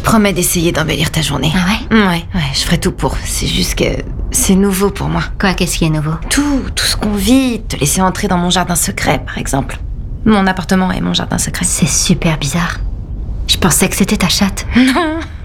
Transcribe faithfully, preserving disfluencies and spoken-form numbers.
promets d'essayer d'embellir ta journée. Ah ouais? Ouais, ouais, je ferai tout pour. C'est juste que c'est nouveau pour moi. Quoi, qu'est-ce qui est nouveau? Tout, tout ce qu'on vit, te laisser entrer dans mon jardin secret, par exemple. Mon appartement est mon jardin secret. C'est super bizarre. Je pensais que c'était ta chatte. Non,